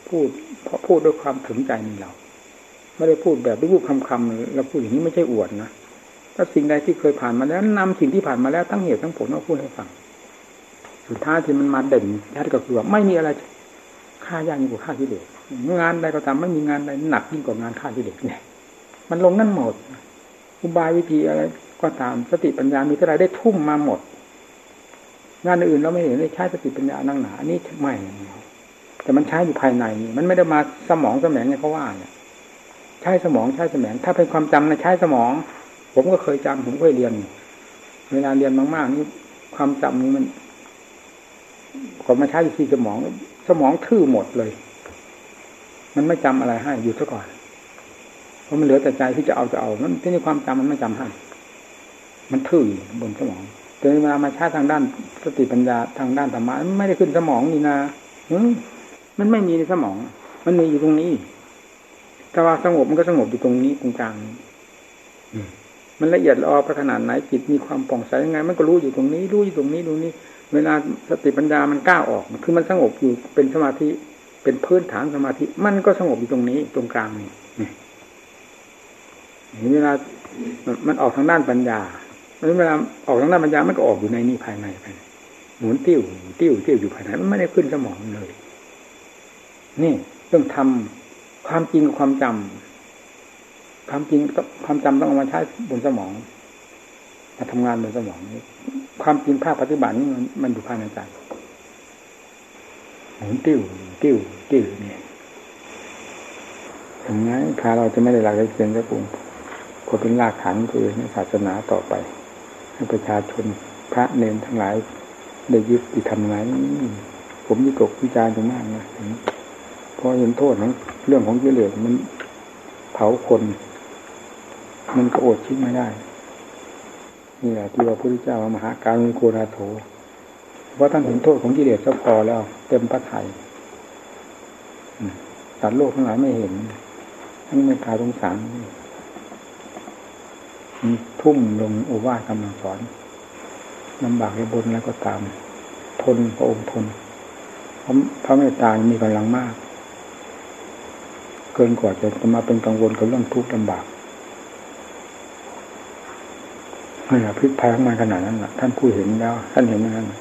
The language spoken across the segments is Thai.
พูดเพราะพูดด้วยความถึงใจในเราไม่ได้พูดแบบรูปคำๆแล้วพูดอย่างนี้ไม่ใช่อวดนะถ้าสิ่งใดที่เคยผ่านมาแล้วนำสิ่งที่ผ่านมาแล้วทั้งเหตุทั้งผลมาพูดให้ฟังสุดท้ายที่มันมาเด่นชัดก็คือว่าไม่มีอะไรฆ่ายากยิ่งกว่าฆ่ากิเลสงานใดก็ตามไม่มีงานใดหนักยิ่งกว่างานฆ่ากิเลสเนี่ยมันลงนั่นหมดอุบายวิธีอะไรก็ตามสติปัญญามีเท่าไรได้ทุ่มมาหมดงานอื่นเราไม่เห็นได้ใช้สติปัญญานั่งหนาอันนี้ไม่แต่มันใช้อยู่ภายในมันไม่ได้มาสมองแสมงเนี่ยเขาว่าเนี่ยใช้สมองใช้แสมงถ้าเป็นความจำนะใช้สมองผมก็เคยจำผมเคยเรียนเวลาเรียนมากๆนี่ความจำนี้มันก็มาใช้อยู่ที่สมองทื่อหมดเลยมันไม่จำอะไรให้อยู่ซะก่อนเพราะมันเหลือแต่ใจที่จะเอามันที่นี่ความจำมันไม่จำให้มันทื่อบนสมองแต่เวลามาใช้ทางด้านสติปัญญาทางด้านธรรมะมันไม่ได้ขึ้นสมองนี่นะมันไม่มีในสมองมันมีอยู่ตรงนี้แต่ว่าสงบมันก็สงบอยู่ตรงนี้ตรงกลางมันละเอียดละออไปขนาดไหนจิตมีความผ่องใสยังไงมันก็รู้อยู่ตรงนี้รู้อยู่ตรงนี้ดูนี่เวลาสติปัญญามันก้าวออกคือมันสงบอยู่เป็นสมาธิเป็นพื้นฐานสมาธิมันก็สงบอยู่ตรงนี้ตรงกลางนี่เวลามันออกทางด้านปัญญาเวลาออกทางด้านปัญญามันก็ออกอยู่ในนี่ภายในหมุนติ้วอยู่ภายในมันไม่ได้ขึ้นสมองเลยนี่ต้องทำความจริงกับความจำความจริงความจำต้องเอามาใช้บนสมองมาทำงานบนสมองนี่ความจริงภาคปฏิบัตินี่มันอยู่ภายในใจหมุนติ้วเนี่ยอย่างนั้นพาเราจะไม่ได้หลักได้เรียนสักองค์ก็เป็นรากฐานตัวเองในศาสนาต่อไปให้ประชาชนพระเนรทั้งหลายได้ยึดติดทำไงผมวิตกวิจารณ์ตรงมากนะเพราะเห็นโทษของเรื่องของกิเลสมันเผาคนมันก็อดคิดไม่ได้นี่แหละที่ว่าพระพุทธเจ้ามหาการุณโกนาโถเพราะท่านเห็นโทษของกิเลสก็พอแล้วเต็มพระทัยสัตว์โลกทั้งหลายไม่เห็นทั้งในกายสงสารทุ่มลงโอวาทคำสอนลำบากในบนแล้วก็ตามทนพระองค์ทนพระเมตตามีกำลังมากเกินกว่าจะมาเป็นกังวลกับเรื่องทุกข์ลำบากนี่แหละพิษภัยของมันขนาดนั้นท่านผู้เห็นแล้วท่านเห็นอย่างนั้น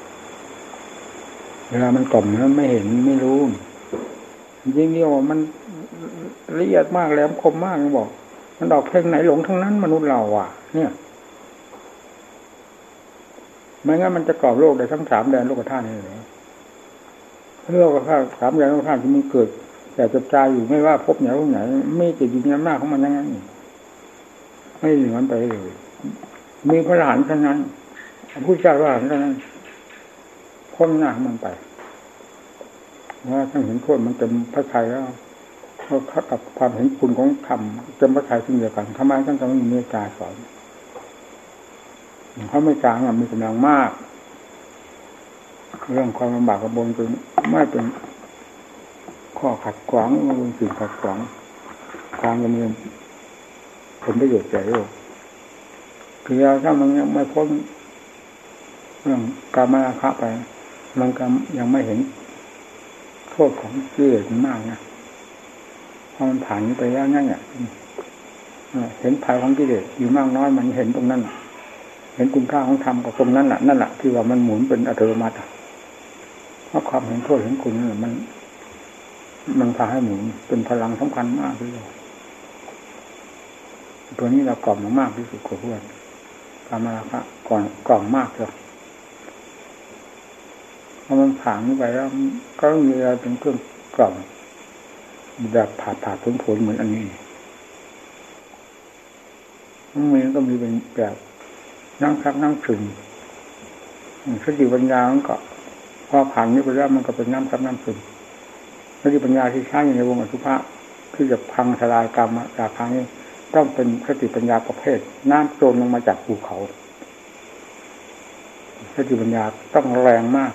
เวลามันกล่อมนั้นไม่เห็นไม่รู้จริงๆว่ามันละเอียดมากแหลมคมมากบอกมันดอกเพลงไหนหลงทั้งนั้นมนุษย์เราเนี่ยไม่งั้นมันจะกรอบโลกได้ทั้ง3 แดนโลกธาตุนี่เลยโลกธาตุ3 แดนโลกธาตุที่มันเกิดแต่จะตายอยู่ไม่ว่าพบไหนพบไหนไม่จะอยู่ในอำนาจของมันยังไงไม่เหนือมันไปเลยมีพระอรหันต์เท่านั้นผู้เจ้าพระอรหันต์เท่านั้นพ้นหน้ามันไปว่าทั้งเห็นโทษมันเต็มพระทัยแล้วเพราะกับความเห็นคุณของธรรมเต็มพระทัยซึ่งเดียวกันทำไมท่านจะไม่มีเมตตาสอนเขาไม่กลางมีกำลังมากเรื่องความลำบากกระบนจนไม่เป็นข้อขัดขวางมันเป็นสิ่งขัดขวางการดำเนินผลประโยชน์แก่โลกคือถ้ามันยังไม่พ้นเรื่องการมาราคะไปมันก็ยังไม่เห็นโทษของกิเลสมากนะพอมันผ่านไปแล้วนั่นเนี่ยเห็นภัยของกิเลสอยู่มากน้อยมันเห็นตรงนั้นเห็นคุณค่าของธรรมกับตรงนั้นนั่นแหละที่ว่ามันหมุนเป็นอัตโนมัติเพราะความเห็นโทษเห็นคุณนั่นมันพาให้หมุนเป็นพลังสำคัญมากเลยตัวนี้เรากล่อมมากที่สุดกว่าเพื่อนการมาราคะก่อนกล่อมมากเลยพอมันผ่านไปแล้วก็มีอะไรเป็นเครื่องกล่อมแบบผ่าผลเหมือนอันนี้มันก็มีเป็นแบบนั่งพักนั่งซึมสติปัญญามันก็พอผ่านนี้ไปแล้วมันก็เป็นน้ำซับน้ำซึมสติปัญญาที่ใช้ในวงอสุภะที่จะพังทลายกรรมราคะนี้ต้องเป็นสติปัญญาประเภทน้ำโจรลงมาจากภูเขาสติปัญญาต้องแรงมาก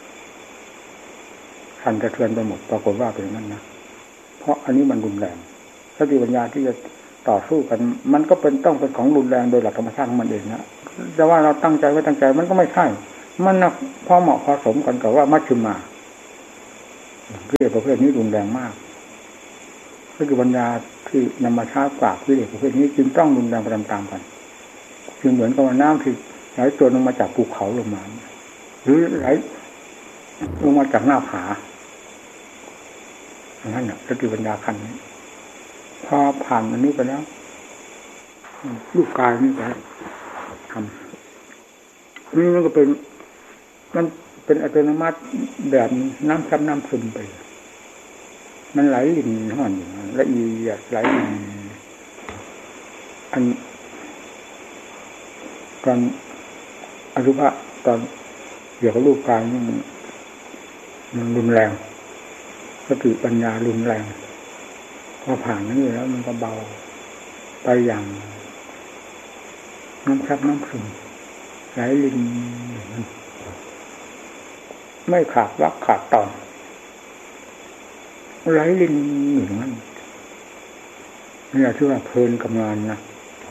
ทันกระเทือนไปหมดปรากฏว่าเป็นนั้นนะเพราะอันนี้มันรุนแรงสติปัญญาที่จะต่อสู้กันมันก็ต้องเป็นของรุนแรงโดยหลักธรรมชาติของมันเองนะแต่ว่าเราตั้งใจไว้ตั้งใจมันก็ไม่ใช่มันพอเหมาะพอสมกันกับว่ามัชฌิมากิเลสประเภทนี้รุนแรงมากก็คือบรรดาที่นำมาช้ากว่ากิเลสประเภทนี้จึงต้องรุนแรงไปตามๆกันจึงเหมือนกับว่าน้ำที่ไหลตัวลงมาจากภูเขาลงมาหรือไหลลงมาจากหน้าผาอย่างนั้นสติปัญญาขั้นนี้พอผ่านอันนี้ไปแล้วรูปกายนี่ไปทำนี่มันก็เป็นอัตโนมัติแบบน้ำซับน้ำซึมไปมันไหลลิ่นห่อนละเอียดไหลลิ่นอันตอนอสุภะตอนเกี่ยวกับรูปกายนี่มันรุนแรงสติปัญญารุนแรงพอผ่านนั้นแล้วมันก็เบาไปอย่างน้ำซับน้ำซึมไหลลิ่นไม่ขาดวักขาดตอนไหลลิ่นอย่างนั้นนี่แหละที่ว่าเพลินกับงานนะ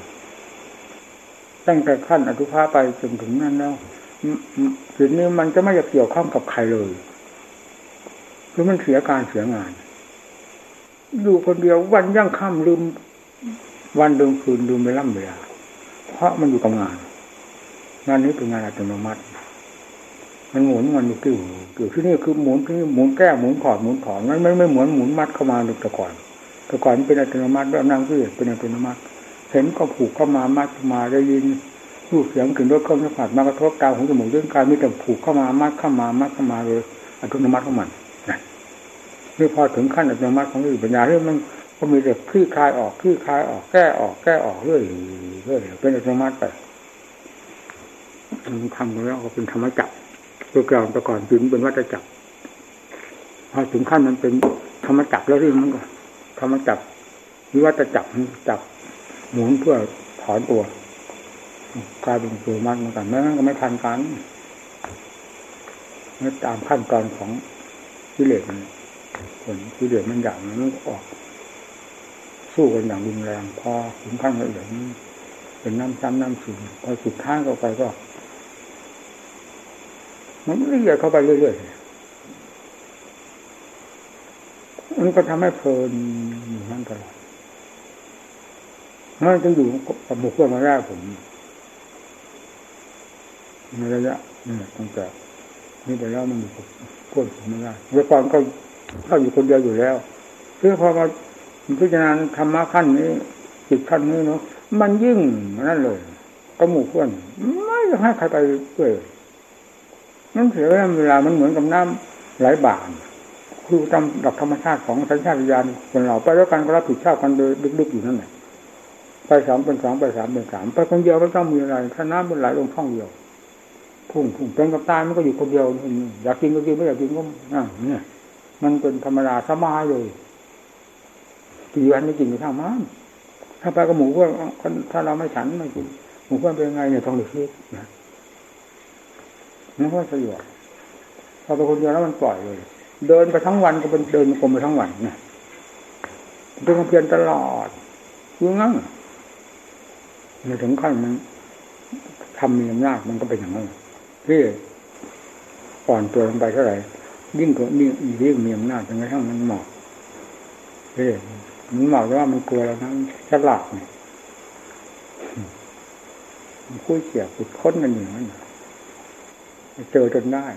ตั้งแต่ขั้นอสุภะไปจนถึงนั้นแล้วจุดนี้มันจะไม่จะเกี่ยวข้องกับใครเลยคือมันเสียการเสียงานอยู่คนเดียววันยั่งค่ำลืมวันเดิมคืนลืมเวลาเพราะมันอยู่กับงานนี้เป็นงานอัตโนมัติมันหมุนมันอยู่ที่นี่คือหมุนที่นี่หมุนแก้หมุนถอดมันไม่เหมือนหมุนมัดเข้ามาแต่ก่อนเป็นอัตโนมัติแล้วนั่งเพื่อเป็นอัตโนมัติเห็นก็ผูกเข้ามามัดเข้ามาได้ยินรูปเสียงกลิ่นรสเครื่องสัมผัสมากระทบตาหูจมูกลิ้นกายมีแต่ผูกเข้ามามัดเข้ามาเลยอัตโนมัติของมันนี่พอถึงขั้นอัตโนมัติของสติปัญญาที่มันก็มีแต่คลี่คลายออกแก้ออกเรื่อยเป็นอัตโนมัติไปทำแล้วก็เป็นธรรมจักรตัวกลางแต่ก่อนถึงเป็นวัฏจักรพอถึงขั้นมันเป็นธรรมจักรแล้วที่มันก็ธรรมจักรวิวัฏจักรจับหมุนเพื่อถอนตัวกลายเป็นตัวมันเหมือนกันแม้ก็ไม่ทันกันไม่ตามขั้นตอนของกิเลสมันคนกิเลสมันอย่างนั้นก็ออกสู้กันอย่างรุนแรงพอถึงขั้นละเอียดเป็นน้ำซ้ำน้ำซึมพอสุดท้ายเข้าไปก็มันละเอียดเข้าไปเรื่อยๆมันก็ทำให้เพลินอยู่นั่นตลอดมันจึงอยู่กับหมู่เพื่อนมาแรกผมในระยะนี่ตั้งแต่นี่ไปแล้วมันอยู่กับเพื่อนผมไม่ได้เมื่อก่อนก็เข้าอยู่คนเดียวอยู่แล้วเพื่อพอมาพิจารณาธรรมะขั้นนี้จิตขั้นนี้เนาะมันยิ่งนั่นเลยก็หมู่เพื่อนไม่ให้ใครไปเพื่อนั่นเสียเวลามันเหมือนกับน้ำไหลบ่าคือตามหลักธรรมชาติของสัญชาตญาณคนเราไปแล้วกันก็รับผิดชอบกันโดยลึกๆอยู่นั่นแหละไปสองเป็นสองไปสามเป็นสามไปคนเดียวไม่ต้องมีอะไรถ้าน้ำมันไหลลงช่องเดียวพุ่งเป็นกับตายมันก็อยู่คนเดียวอยากกินก็กินไม่อยากกินก็เนี่ยมันเป็นธรรมดาสบายเลยกี่วันไม่กินก็ช่างมันถ้าไปกับหมูเพื่อนถ้าเราไม่ฉันไม่กินหมูเพื่อนเป็นไงเนี่ยต้องหลีกเลี่ยงนะนั่นก็สยดพอไปคนเดียวแล้วมันปล่อยเลยเดินไปทั้งวันก็เป็นเดินกลมไปทั้งวันนะเป็นความเพียรตลอดยิ่งงั้นในถึงขั้นมันทำมีอำนาจมันก็เป็นอย่างนั้นที่อ่อนตัวลงไปเท่าไหร่ยิ่งมีอำนาจจนกระทั่งมันหมอบมันหมอบว่ามันกลัวแล้วนะฉลาดเนี่ยมันคุยเกี่ยวขุดค้นกันอย่างนั้นเจอจนได้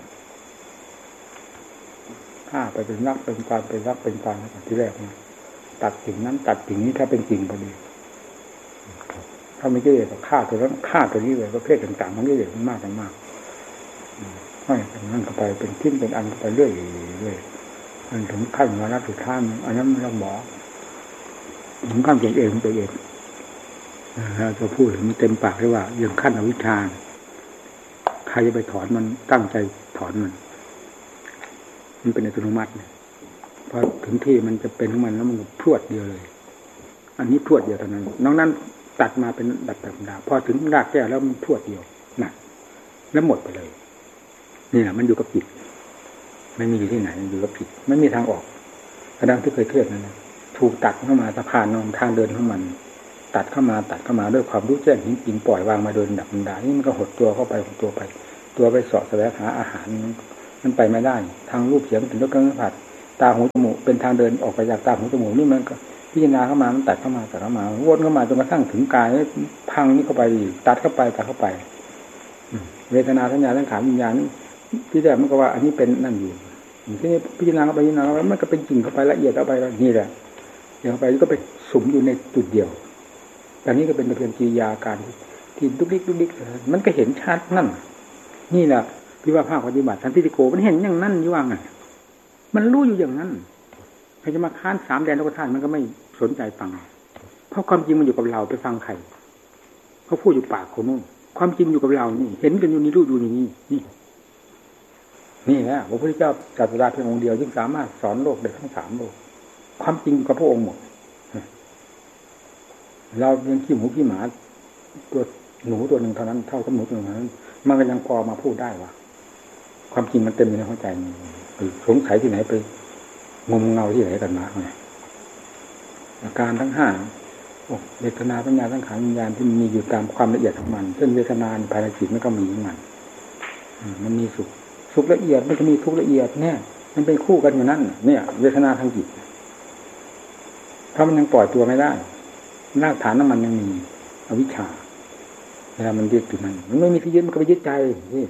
ฆ่าไปเป็นรักเป็นการเป็นรักเป็นการที่แรกนะตัดสิ่งนั้นตัดสิ่งนี้ถ้าเป็นจริงพอดีถ้าไม่เกี่ยวกับฆ่าตัวนั้นฆ่าตัวนี้เลยประเภทต่างๆมันเกี่ยวกันมากให้เป็นนั่นเข้าไปเป็นทิ้นเป็นอันไปเรื่อยมันถึงขั้นวาระสุดท้ายอันนั้นไม่ต้องบอกถึงขั้นตัวเองเราจะพูดถึงเต็มปากเลยว่าอย่างขั้นอวิชชาใครจะไปถอนมันตั้งใจถอนมันเป็นอัตโนมัติเนี่ยพอถึงที่มันจะเป็นของมันแล้วมันพรวดเดียวเลยอันนี้พรวดเดียวเท่านั้นนอกนั้นตัดมาเป็นดัดธรรมดาพอถึงรากแก้วแล้วมันพรวดเดียวนะแล้วหมดไปเลยนี่แหละมันอยู่กับจิตไม่มีอยู่ที่ไหนอยู่กับจิตไม่มีทางออกกระดังที่เคยเทศนั่นนะถูกตัดเข้ามาสะพานนองทางเดินของมันตัดเข้ามาด้วยความรู้แจ้งจริงปล่อยวางมาเดินดับธรรมดานี่มันก็หดตัวเข้าไปตัวไปเสาะแสวงหาอาหารมันไปไม่ได้ทางรูปเสียงถึงรสเครื่องสัมผัสตาหูจมูกเป็นทางเดินออกไปจากตาหูจมูกนี่มันก็พิจารณาเข้ามามันตัดเข้ามาวนเข้ามาจนกระทั่งถึงกายพังนี่เข้าไปตัดเข้าไปเวทนาสัญญาสังขารวิญญาณที่แรกมันก็ว่าอันนี้เป็นนั่นอยู่ทีนี้พิจารณาเข้าไปมันก็เป็นจริงเข้าไปละเอียดเข้าไปนี่แหละเดี๋ยวเข้าไปก็ไปสุมอยู่ในจุดเดียวแต่นี้ก็เป็นเพียงกิริยาการที่ดุกดิกมันก็เห็นชัดนั่นนี่แหละที่ว่าภาคปฏิบัติทันทิฏฐิโกมันเห็นอย่างนั้นอยู่ว่าไงมันรู้อยู่อย่างนั้นใครจะมาค้าน3 แดนโลกธาตุมันก็ไม่สนใจฟังเพราะความจริงมันอยู่กับเราไปฟังใครเขาพูดอยู่ปากคนนู้นความจริงอยู่กับเรานี่เห็นกันอยู่นี่รู้อยู่นี่นี่แหละพระพุทธเจ้าตรัสเพียงองค์เดียวจึงสามารถสอนโลกได้ทั้ง3 โลกความจริงอยู่กับพระองค์หมดเรายังขี้หมูขี้หมาตัวหนูตัวหนึ่งเท่านั้นเท่ากับหนูตัวหนึ่งเท่านั้นมันก็ยังพอมาพูดได้ว่าความจริงมันเต็มอยู่ในหัวใจสงสัยที่ไหนไปงมเงาที่ไหนกันมาไงอาการทั้ง5เวทนาปัญญาสังขารวิญญาณที่มีอยู่ตามความละเอียดของมันเช่นเวทนาภายในจิตมันก็มีของมันมีสุขละเอียดมันก็มีทุกข์ละเอียดเนี่ยมันเป็นคู่กันอยู่นั่นเนี่ยเวทนาทางจิตถ้ามันยังปล่อยตัวไม่ได้รากฐานน้ำมันยังมีอวิชชาเวลามันยึดอยู่มันไม่มีที่ยึดมันก็ไปยึดใจนี่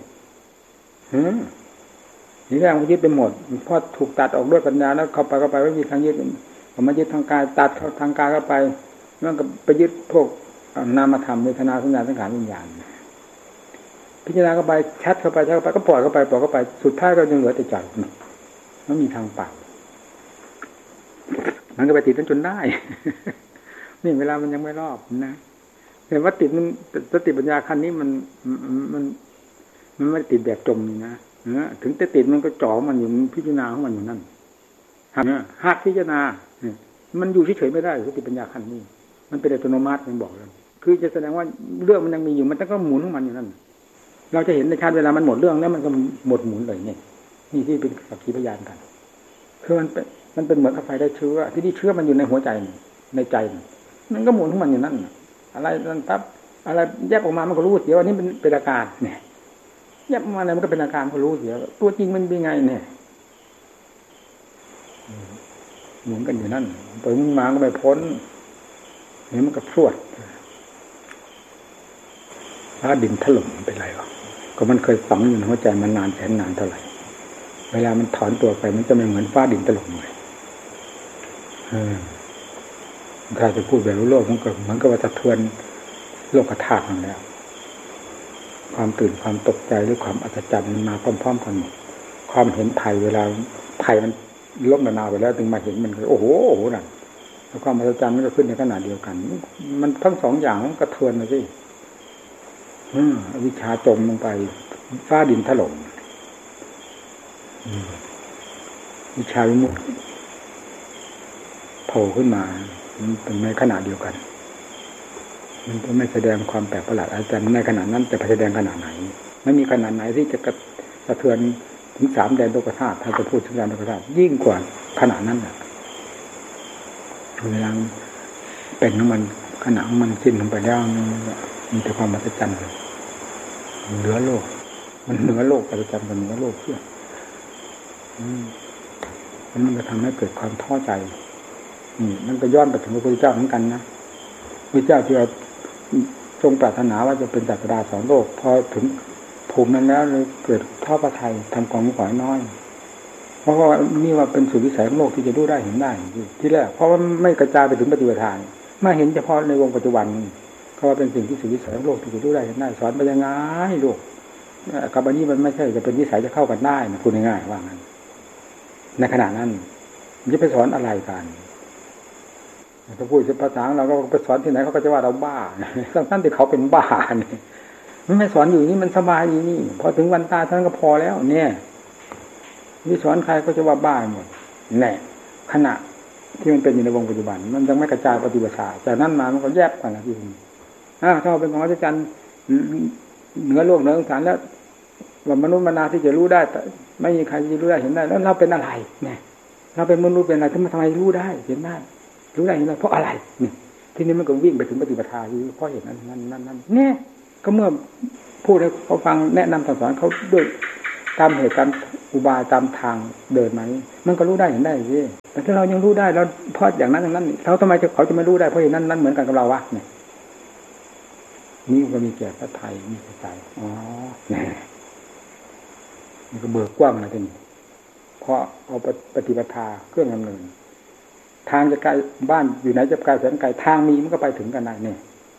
นี่แรกมันยึดไปหมดพอถูกตัดออกด้วยปัญญาแล้วเข้าไปไม่มีทางยึดมันยึดทางกายตัดเข้าทางกายเข้าไปมันก็ไปยึดพวกนามธรรมเวทนาสัญญาสังขารวิญญาณพิจารณาเข้าไปชัดเข้าไปก็ปล่อยเข้าไปสุดท้ายก็ยังเหลือแต่ใจมันมีทางปัดมันก็ไปติดจนได้นี่เวลามันยังไม่รอบนะแต่ว่าติดมันสติปัญญาขั้นนี้มันไม่ติดแบบจมนะถึงจะติดมันก็จ่อมันอยู่พิจารณาของมันอยู่นั่นหากพิจารณามันอยู่เฉยๆไม่ได้สติปัญญาขั้นนี้มันเป็นอัตโนมัติมันบอกเลยคือจะแสดงว่าเรื่องมันยังมีอยู่มันต้องก็หมุนของมันอยู่นั่นเราจะเห็นในชาติเวลามันหมดเรื่องแล้วมันก็หมดหมุนเลยนี่ที่เป็นสักขีพยานกันคือมันเป็นเหมือนกับไฟได้เชื้อที่นี่เชื้อมันอยู่ในหัวใจในใจมันก็หมุนของมันอยู่นั่นอะไรนั่นปั๊บอะไรแยกออกมามันก็รู้เสียว่านี่เป็นอาการเนี่ยแยกออกมาอะไรมันก็เป็นอาการก็รู้เสียตัวจริงมันเป็นไงเนี่ยหมุนกันอยู่นั่นไปมาก็ไม่พ้นนี่มันก็พรวดฟ้าดินถล่มเป็นไรหรอก็มันเคยฝังอยู่ในหัวใจมันนานแสนนานเท่าไหร่เวลามันถอนตัวไปมันจะไม่เหมือนฟ้าดินถล่มเลยถ้าจะพูดแบบโลกมันก็เหมือนกับว่าสะเทือนโลกธาตุนั่นแล้วความตื่นความตกใจหรือความอัศจรรย์มันมาพร้อมๆกันหมดความเห็นภัยเวลาภัยมันล้มระนาวไปแล้วถึงมาเห็นมันโอ้โหนั่นแล้วความอัศจรรย์มันก็ขึ้นในขณะเดียวกันมันทั้งสองอย่างมันกระเทือนนะสิวิชาจมลงไปฟ้าดินถล่มวิชาวิมุตติโผล่ขึ้นมามันเป็นในขณะเดียวกันมันก็ไม่แสดงความแปลกประหลาดอาจารย์ในขณะนั้นจะแสดงขนาดไหนไม่มีขนาดไหนที่จะกระเทือนถึง3 แดนโลกธาตุถ้าจะพูดถึง3 แดนโลกธาตุยิ่งกว่าขนาดนั้นเวลาเป็นของมันขณะของมันสิ้นลงไปแล้วมีแต่ความมหัศจรรย์เหนือโลกมันเหนือโลกประจำกันเหนือโลกเชื่อมันจะทำให้เกิดความท้อใจมันก็ย้อนไปถึงพระพุทธเจ้าเหมือนกันนะพระเจ้าที่เราทรงปรารถนาว่าจะเป็นศาสดาสอนโลกพอถึงภูมินั้นแล้วเลยเกิดท้อพระทัยทำของขอยน้อยเพราะว่านี่ว่าเป็นสุดวิสัยของโลกที่จะรู้ได้เห็นได้ที่แรกเพราะว่าไม่กระจายไปถึงปฏิบัติทานมาเห็นเฉพาะในวงปัจจุบันก็ว่าเป็นสิ่งที่สุดวิสัยของโลกที่จะรู้ได้เห็นได้สอนไปยังไงโลกกับอันนี้มันไม่ใช่จะเป็นวิสัยจะเข้ากันได้นะพูดง่ายๆว่างั้นในขณะนั้นจะไปสอนอะไรกันถ้าพูดภาษาเราก็ไปสอนที่ไหนเขาก็จะว่าเราบ้าทั้งที่เขาเป็นบ้าเนี่ยมันไม่สอนอยู่นี่มันสบายนี่พอถึงวันตายท่านก็พอแล้วเนี่ยวิสอนใครก็จะว่าบ้าหมดแน่ขณะที่มันเป็นอยู่ในวงปัจจุบันมันยังไม่กระจายปฏิบัติจากนั้นมามันก็แยกกันนะที่นี่ถ้าเป็นของอาจารย์เหนือโลกเหนือสงสารแล้วว่ามนุษย์มนาที่จะรู้ได้ไม่มีใครจะรู้ได้เห็นได้แล้วเราเป็นอะไรเนี่ยเราเป็นมนุษย์เป็นอะไรทำไมรู้ได้เห็นได้รู้ได้เห็นได้เพราะอะไรเนี่ยทีนี้มันก็วิ่งไปถึงปฏิปทาอยู่เพราะเห็นนั้นเนี่ยก็เมื่อพูดให้เขาฟังแนะนำสอนเขาด้วยตามเหตุการณ์อุบายตามทางเดินมานี้มันก็รู้ได้เห็นได้สิแต่ถ้าเรายังรู้ได้แล้วเพราะอย่างนั้นอย่างนั้นเขาทำไมเขาจะไม่รู้ได้เพราะอย่างนั้นเหมือนกันกับเราวะเนี่ยนี่ก็มีแก่พระไทยมีแก่ใจอ๋อเนี่ยมันก็เบิกกว้างอะไรทีนี้เพราะเอาปฏิปทาเครื่องดำเนินทางจะไกลบ้านอยู่ไหนจะไกลแสนไกลทางมีมันก็ไปถึงกันได้เนี่ย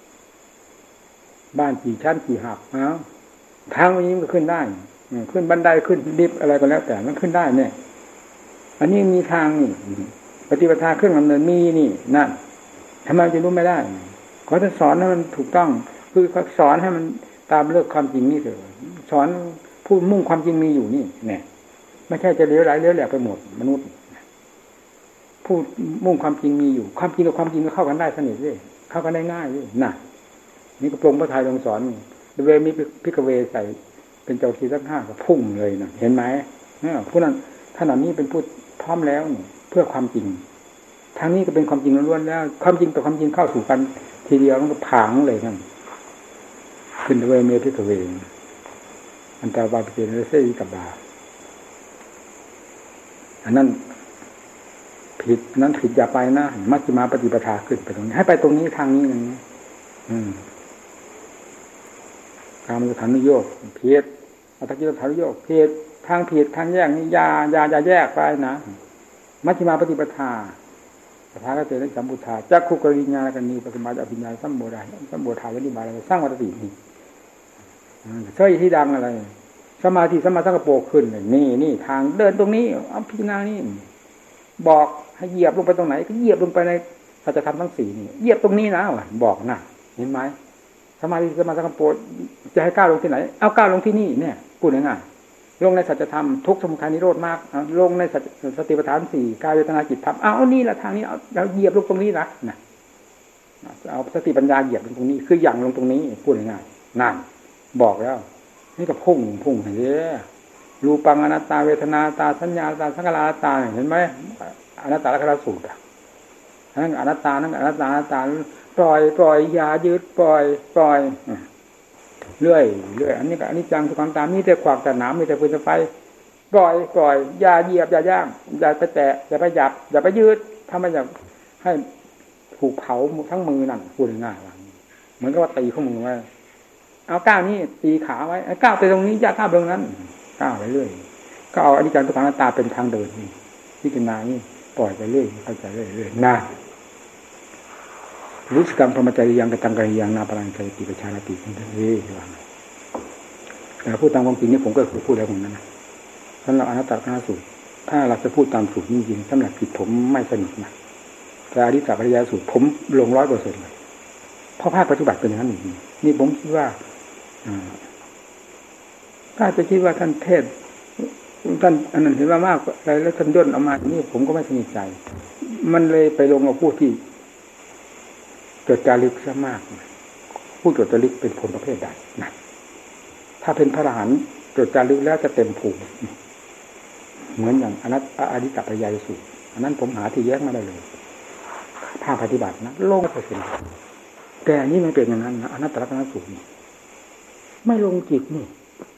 บ้านกี่ชั้นกี่หักทางนี้มันก็ขึ้นได้ขึ้นบันไดขึ้นลิฟต์อะไรก็แล้วแต่มันขึ้นได้เนี่ยอันนี้มีทางนี่ปฏิปทาเครื่องดำเนินมีนี่นั่นทำไมจะรู้ไม่ได้เขาจะสอนให้มันถูกต้องคือเขาสอนให้มันตามเรื่องความจริงนี่เถอะสอนผู้มุ่งความจริงมีอยู่นี่เนี่ยไม่ใช่จะเลี้ยวไหลเลี้ยวแหลกไปหมดมนุษย์ผู้มุ่งความจริงมีอยู่ความจริงกับความจริงก็เข้ากันได้สนิทเลยเข้ากันได้ง่ายเลยน่ะนี่กระโปรงพระไทยทรงสอนเวมีพิกเวใส่เป็นเจ้าทีสักห้าก็พุ่งเลยนะเห็นไหมผู้นั้นท่านนี้เป็นผู้พร้อมแล้วเพื่อความจริงทางนี้ก็เป็นความจริงล้วนแล้วความจริงต่อความจริงเข้าสู่กันทีเดียวมันก็ผางเลยนั่นขึ้นเวเมพิกเวอันตรบาปเจนเรเซกับบาอันนั้นผิดนั้นผิดอย่าไปนะมัชฌิมาปฏิปทาขึ้นไปตรงนี้ให้ไปตรงนี้ทางนี้อย่างนี้การมันจะทำนิโยกเพียรอัตตกิลทานิโยกเพียรทางผิดทางแยกนี่อย่าแยกไปนะมัชฌิมาปฏิปทาสภาก็เจริญสัมพุทธาจักขุกริญญากันนี้ปฏิมาอภิญญาสัมโบราณสัมโบธาวินิบาลสร้างวัตตินี่เชื่อที่ดังอะไรสมาธิสมาสังกปรขึ้นนี่ทางเดินตรงนี้เอาพิจารณานี่บอกให้เหยียบลงไปตรงไหนก็เหยียบลงไปในสัจธรรมทั้งสี่นี่เหยียบตรงนี้นะบอกนะเห็นไหมสมาธิสมาสังกปรจะให้ก้าวลงที่ไหนเอาก้าวลงที่นี่เนี่ยพูดง่ายๆลงในสัจธรรมทุกสมุทัยนิโรธมากลงในสติปัฏฐานสี่กายเวทนาจิตธรรมเอานี่แหละทางนี้เอาเหยียบลงตรงนี้นะเอาสติปัญญาเหยียบลงตรงนี้คืออย่างลงตรงนี้พูดง่ายๆนั่นบอกแล้วนี่ก็พุ่งเห็นไหมรูปังอนัตตาเวทนาตาสัญญาตาสังขารตาเห็นไหมอนัตตาลักขณสูตรนั่นอนัตตานั่นอนัตตาปล่อยอย่ายึดปล่อยเรื่อยอันนี้ก็อันนี้จังทุกความตามมีแต่ขวากแต่หนามมีแต่ฟืนแต่ไฟปล่อยอย่าเหยียบอย่าย่างอย่าไปแตะอย่าไปหยับอย่าไปยืดถ้าไม่อยากให้ถูกเผาทั้งมือนั่นพูดง่ายๆเหมือนกับว่าตีข้อมือไว้เอาก้าวนี้ตีขาไว้ก้าวไปตรงนี้อย่าก้าวตรงนั้นก้าวไปเรื่อยก็เอาอนิจจังทุกขังอนัตตาเป็นทางเดินนี่พิจารณานี่ปล่อยไปเรื่อยเข้าใจเรื่อยนะรู้สึกกรรมพรหมจริยังกตังกริยังนาปรังใจติประชานาติทั้งนี้ว่าแต่พูดตามความจริงนี่ผมก็คือพูดแล้วผมนั้นนะสำหรับอนัตตลักษณสูตรถ้าเราจะพูดตามสูตรจริงๆสำหรับผิดผมไม่สนิทนะแต่อริยสัจอริยสูตรผมลง 100% เลยเพราะภาคปฏิบัติเป็นอย่างนั้นจริงๆนี่ผมคิดว่าถ้าจะคิดว่าท่านเทศท่านอันนั้นเห็นว่ามากอะไรแล้วท่านย่นออกมานี่ผมก็ไม่สนิทใจมันเลยไปลงกับผู้ที่เกิดจารึกซะมากผู้เกิดจารึกเป็นคนประเภทใดนะถ้าเป็นพระอรหันต์เกิดจารึกแล้วจะเต็มภูมิเหมือนอย่างอริยสัจอริยสูตรอันนั้นผมหาที่แยกมาได้เลยภาคปฏิบัตินะลงไปเป็นแต่อันนี้ไม่เป็นอย่างนั้นนะอนัตตลักษณสูตรไม่ลงจิตนี่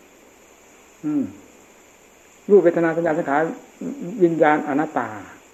รูปเวทนาสัญญาสังขารวิญญาณอนัตตา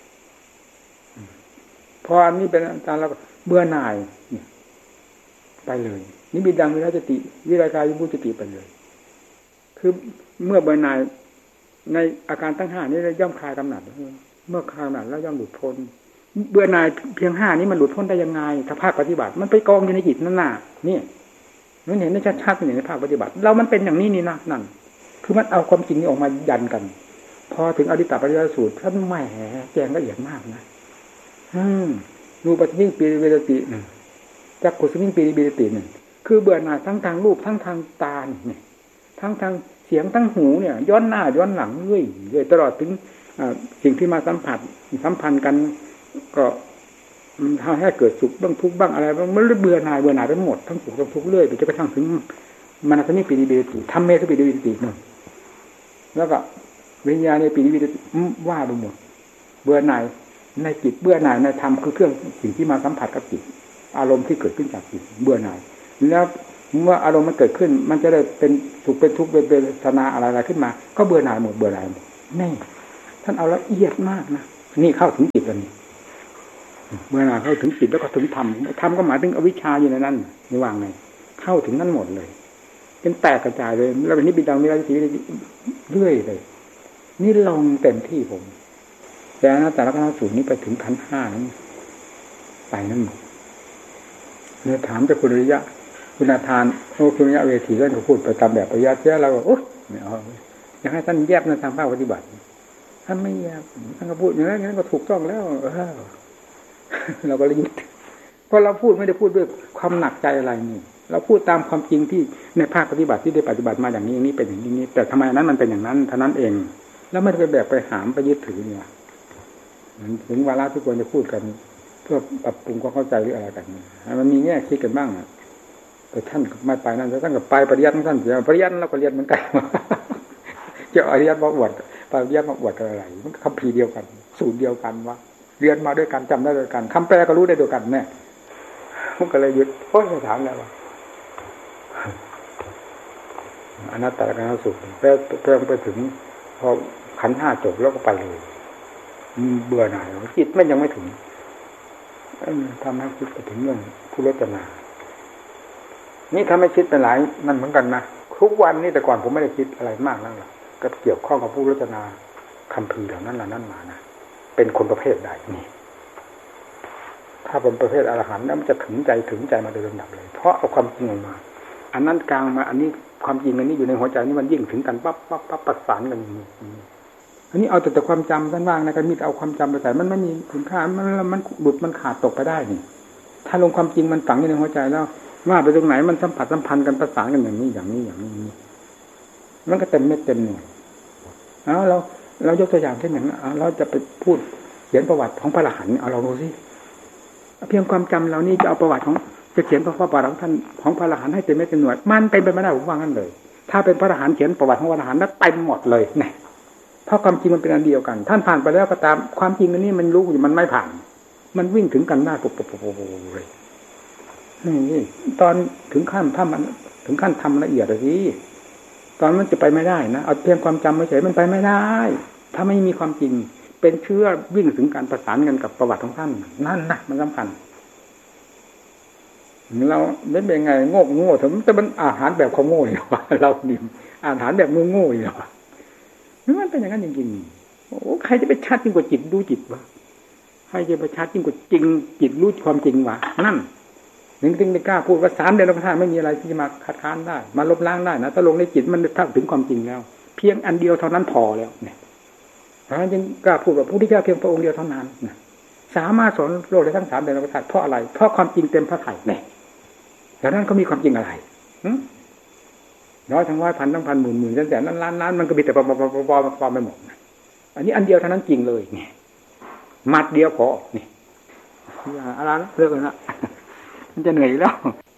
พออันนี้เป็นอาจารย์เราเบื่อหน่ายไปเลยนี่บิดังวิรัจติวิรากายมุจติไปเลยคือเมื่อเบื่อหน่ายในอาการทั้ง5นี้ย่อมคลายกำหนัดเมื่อคลายกำหนัดแล้วย่อมหลุดพ้นเบื่อหน่ายเพียง5นี้มันหลุดพ้นได้ยังไงถ้าภาคปฏิบัติมันไปกองอยู่ในจิตนั่นน่ะนี่มันเห็นได้ชัดๆอย่างในภาคปฏิบัติเรามันเป็นอย่างนี้นี่นะนั่นคือมันเอาความจริงนี้ออกมายันกันพอถึงอริยสัจอริยสูตรท่านไม่แหแจงละเอียดมากนะรูปวิ่งปีเวติจักขุสวิ่งปีเวติเนี่ยคือเบื่อหน่ายทั้งทางรูปทั้งทางตาเนี่ยทั้งทางเสียงทั้งหูเนี่ยย้อนหน้าย้อนหลังเรื่อยตลอดถึงสิ่งที่มาสัมพันธ์กันก็ทำให้เกิดสุขบ้างทุกข์บ้างอะไรบ้างมันเบื่อหน่ายไปหมดทั้งสุขทั้งทุกข์เรื่อยไปจนกระทั่งถึงมนัสมิปีเวติธรรมเมสปีเวตินั่นแล้วก็วิญญาณในปีเวติว่าไปหมดเบื่อหน่ายในจิตเบื่อหน่ายในธรรมคือเครื่องสิ่งที่มาสัมผัสกับจิตอารมณ์ที่เกิดขึ้นจากจิตเบื่อหน่ายแล้วเมื่ออารมณ์มันเกิดขึ้นมันจะได้เป็นสุขเป็นทุกข์เป็นเวทนาอะไรขึ้นมาก็เบื่อหน่ายหมดนี่ท่านเอาละเอียดมากนะนี่เข้าถึงจิตแล้วนี่เมื่อเข้าถึงจิตแล้วก็ถึงธรรมธรรมก็หมายถึงอวิชชาอยู่ในนั้นนี่วางไงเข้าถึงนั้นหมดเลยเป็นแตกกระจายเลยแล้วเป็นนิพพิทามีอะไรสีเรื่อยเลยนี่ลงเต็มที่ผมแต่นะแต่ละคณะสูตรนี้ไปถึงขันธ์ห้านั้นไปนั่นหมดเนี่ยถามจากคุณอริยะคุณอาทานคุณอริยะเวทีท่านก็พูดไปตามแบบปริยัติแล้วเราก็โอ๊ยไม่เอาอยากให้ท่านแยบในทางภาคปฏิบัติท่านไม่แยบท่านก็พูดอย่างนั้นก็ถูกต้องแล้วเราก็เลยหยุดเพราะเราพูดไม่ได้พูดด้วยความหนักใจอะไรนี่เราพูดตามความจริงที่ในภาคปฏิบัติที่ได้ปฏิบัติมาอย่างนี้เป็นอย่างนี้แต่ทำไมนั้นมันเป็นอย่างนั้นเท่านั้นเองแล้วไม่ได้แบบไปหามไปยึดถือเนี่ยถึงเวลาทุกคนจะพูดกันเพื่อปรับปรุงความเข้าใจหรืออะไรกันมันมีแง่คิดกันบ้างแต่ท่านไม่ไปนั่นท่านก็ไปปริยัติของท่านเสียปริยัติเราก็เรียนเหมือนกันจะอริยัติมาอวดปริยัติมาอวดอะไรมันคัมภีร์เดียวกันสูตรเดียวกันวะเรียนมาด้วยกันจำได้ด้วยกันคำแปลก็รู้ได้ด้วยกันแน่ผมก็เลยยึดโอ้ยถามแล้วว่าอนัตตลกนัสุขเพิ่มไปถึงพอขันธ์ห้าจบแล้วก็ไปเลยเบื่อหน่ายจิตมันยังไม่ถึงทำให้คิดไปถึงเรื่องผู้รจนานี่ทำให้คิดไปหลายนั่นเหมือนกันนะทุกวันนี่แต่ก่อนผมไม่ได้คิดอะไรมากนั่นหรอกก็เกี่ยวข้องกับผู้รจนาคัมภีร์เหล่านั้นมานะเป็นคนประเภทใดนี่ถ้าเป็นประเภทอรหันต์แล้วมันจะถึงใจมาโดยลำดับเลยเพราะเอาความจริงออกมาอันนั้นกลางมาอันนี้ความจริงอันนี้อยู่ในหัวใจนี่มันยิ่งถึงกันปั๊บประสานกันอย่างนี้อันนี้เอาแต่ความจำท่านว่างนะกันมีแต่เอาความจำไปใส่มันไม่มีคุณค่ามันหลุดมันขาดตกไปได้นี่ถ้าลงความจริงมันฝังอยู่ในหัวใจแล้วว่าไปตรงไหนมันสัมผัสสัมพันธ์กันประสานกันอย่างนี้มันก็เต็มเม็ดเต็มหน่วยเรายกตัวอย่างเช่นอย่างนั้นเราจะไปพูดเขียนประวัติของพระอรหันต์เอาเราดูสิเพียงความจำเรานี่จะเอาประวัติของจะเขียนประวัติของท่านของพระอรหันต์ให้เต็มเม็ดเต็มหน่วยมันเป็นไปไม่ได้ผมว่างั้นเลยถ้าเป็นพระอรหันต์เขียนประวัติของพระอรหันต์แล้วเต็มหมดเลยเนี่ยเพราะความจริงมันเป็นอันเดียวกันท่านผ่านไปแล้วก็ตามความจริงอันนี้มันรู้อยู่มันไม่ผ่านมันวิ่งถึงกันได้ปุ๊บเลยนี่ตอนถึงขั้นทำละเอียดเลยสิตอนมันจะไปไม่ได้นะเอาเพียงความจำไม่เฉยมันไปไม่ได้ถ้าไม่มีความจริงเป็นเชื้อวิ่งถึงการประสานกันกับประวัติของท่านนั่นนะมันสำคัญเราเป็นไงโง่ถึงแต่มันอาหารแบบเขาโง่เนี่ยเราดิมอาหารแบบโง่เนี่ยมันเป็นอย่างนั้นจริงๆโอ้ใครจะไปชัดยิ่งกว่าจิตดูจิตวะใครจะไปชัดยิ่งกว่าจริงจิตรู้ความจริงวะนั่นถึงไม่กล้าพูดว่า3 เดือนแล้วพระธาตุไม่มีอะไรที่จะมาคัดค้านได้มาลบล้างได้นะถ้าลงในจิตมันถ้าถึงความจริงแล้วเพียงอันเดียวเท่านั้นพอแล้วเนี่ยเพราะฉะนั้นจึงกล้าพูดว่าพระพุทธเจ้าเพียงพระองค์เดียวเท่านั้นนะสามารถสอนโลกได้ทั้ง3 เดือนแล้วพระธาตุเพราะอะไรเพราะความจริงเต็มพระทัยเนี่ยแล้วนั้นก็มีความจริงอะไรน้อยทั้งร้อยพันทั้งพันหมื่นแสนล้านมันก็มีแต่ปอไปหมดอันนี้อันเดียวเท่านั้นจริงเลยเนี่ยมัดเดียวพอนี่อะไรเลิกกันละมันจะเหนื่อยแล้ว